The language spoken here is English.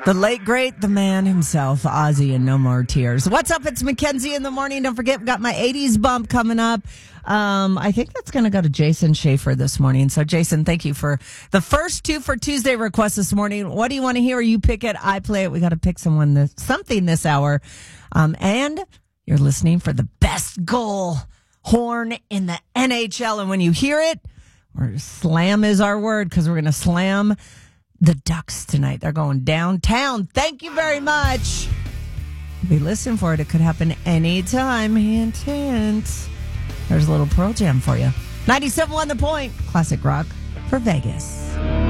The late, great, the man himself, Ozzy, and No More Tears. What's up? It's Mackenzie in the morning. Don't forget, we've got my 80s bump coming up. I think that's going to go to Jason Schaefer this morning. So, Jason, thank you for the first two for Tuesday requests this morning. What do you want to hear? You pick it, I play it. We got to pick something this hour. And you're listening for the best goal horn in the NHL. And when you hear it, slam is our word, because we're going to slam the Ducks tonight. They're going downtown. Thank you very much. Be listening for it. It could happen anytime. Hint, hint. There's a little Pearl Jam for you. 97.1 The Point. Classic rock for Vegas.